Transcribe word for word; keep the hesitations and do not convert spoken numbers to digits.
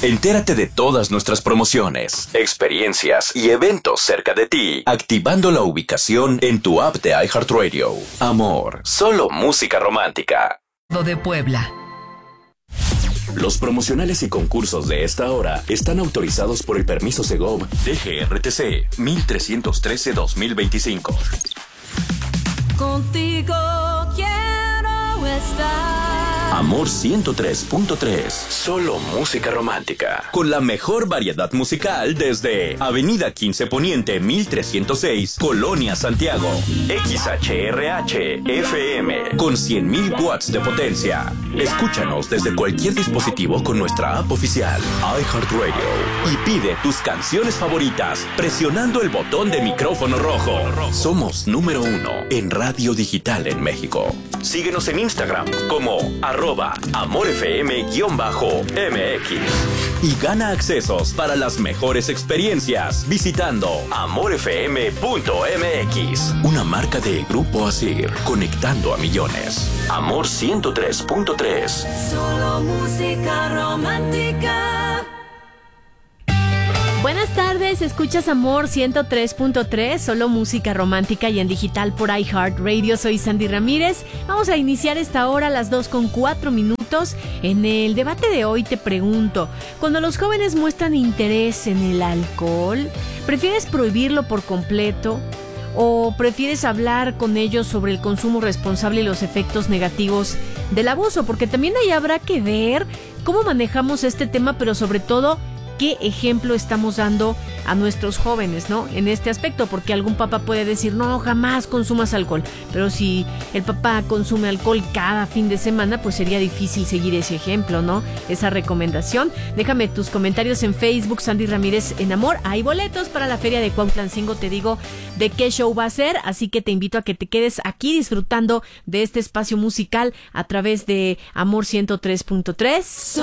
Entérate de todas nuestras promociones, experiencias y eventos cerca de ti, activando la ubicación en tu app de iHeartRadio. Amor, solo música romántica. De Puebla. Los promocionales y concursos de esta hora están autorizados por el permiso Segov D G R T C mil trescientos trece guión dos mil veinticinco. Contigo quiero estar. Amor ciento tres punto tres, solo música romántica. Con la mejor variedad musical desde Avenida quince Poniente mil trescientos seis, Colonia Santiago. X H R H F M con cien mil watts de potencia. Escúchanos desde cualquier dispositivo con nuestra app oficial iHeartRadio y pide tus canciones favoritas presionando el botón de micrófono rojo. Somos número uno en radio digital en México. Síguenos en Instagram como arroba amorfm-mx y gana accesos para las mejores experiencias visitando amorfm punto m x. Una marca de Grupo Asir, conectando a millones. Amor ciento tres punto tres. Solo música romántica. Buenas tardes, escuchas Amor ciento tres punto tres, solo música romántica y en digital por iHeartRadio. Soy Sandy Ramírez. Vamos a iniciar esta hora a las dos con cuatro minutos. En el debate de hoy te pregunto, cuando los jóvenes muestran interés en el alcohol, ¿prefieres prohibirlo por completo? ¿O prefieres hablar con ellos sobre el consumo responsable y los efectos negativos del abuso? Porque también ahí habrá que ver cómo manejamos este tema, pero sobre todo qué ejemplo estamos dando a nuestros jóvenes, ¿no? En este aspecto, porque algún papá puede decir, no, jamás consumas alcohol. Pero si el papá consume alcohol cada fin de semana, pues sería difícil seguir ese ejemplo, ¿no? Esa recomendación. Déjame tus comentarios en Facebook, Sandy Ramírez en Amor. Hay boletos para la Feria de Cuautlancingo, te digo de qué show va a ser, así que te invito a que te quedes aquí disfrutando de este espacio musical a través de Amor ciento tres punto tres.